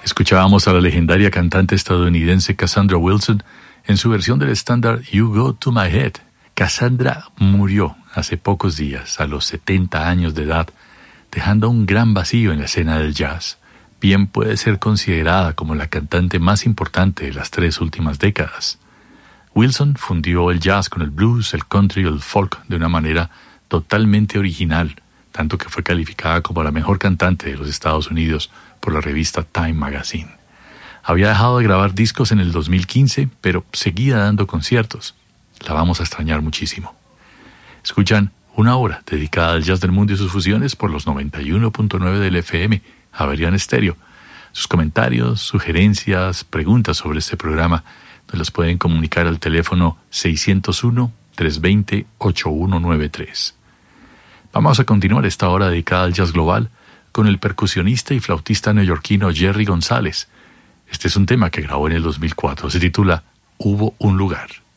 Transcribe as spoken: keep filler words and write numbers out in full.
Escuchábamos a la legendaria cantante estadounidense Cassandra Wilson en su versión del estándar You Go to My Head. Cassandra murió hace pocos días, a los setenta años de edad, dejando un gran vacío en la escena del jazz. Bien puede ser considerada como la cantante más importante de las tres últimas décadas. Wilson fundió el jazz con el blues, el country y el folk de una manera totalmente original, tanto que fue calificada como la mejor cantante de los Estados Unidos por la revista Time Magazine. Había dejado de grabar discos en el dos mil quince, pero seguía dando conciertos. La vamos a extrañar muchísimo. Escuchan una hora dedicada al jazz del mundo y sus fusiones por los noventa y uno punto nueve del F M, Javerian Estéreo. Sus comentarios, sugerencias, preguntas sobre este programa nos los pueden comunicar al teléfono seis cero uno, tres dos cero, ocho uno nueve tres. Vamos a continuar esta hora dedicada al jazz global con el percusionista y flautista neoyorquino Jerry González. Este es un tema que grabó en el dos mil cuatro. Se titula Hubo un lugar.